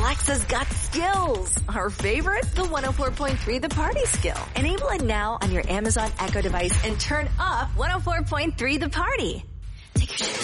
Alexa's got skills. Our favorite? The 104.3 The Party skill. Enable it now on your Amazon Echo device and turn up 104.3 The Party. Take your